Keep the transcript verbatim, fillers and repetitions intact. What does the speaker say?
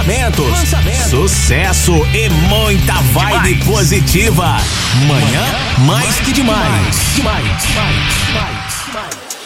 lançamentos, lançamentos, sucesso e muita vibe demais. Positiva. Manhã mais que demais. Demais, demais, demais, demais.